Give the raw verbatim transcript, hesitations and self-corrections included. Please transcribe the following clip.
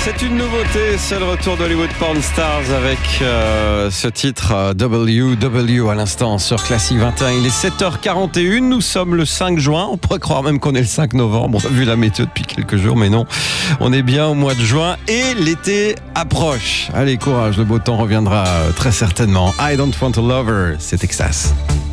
C'est une nouveauté, c'est le retour d'Hollywood Porn Stars avec euh, ce titre euh, W W à l'instant sur Classique vingt et un. Il est sept heures quarante et une, nous sommes le cinq juin, on pourrait croire même qu'on est le cinq novembre, vu la météo depuis quelques jours, mais non, on est bien au mois de juin et l'été approche. Allez, courage, le beau temps reviendra très certainement. I Don't Want a Lover, c'est Texas.